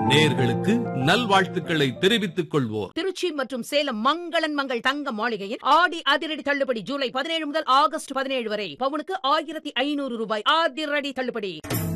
நேயர்களுக்கு நல்வாழ்த்துக்களை தெரிவித்துக் கொள்வோர் திருச்சி மற்றும் சேலம் மங்களன் மங்கள் தங்க மாளிகையில் ஆடி அதிரடி தள்ளுபடி ஜூலை 17 முதல் ஆகஸ்ட் 17 வரை பவுனுக்கு 1500 ரூபாய் அதிரடி தள்ளுபடி.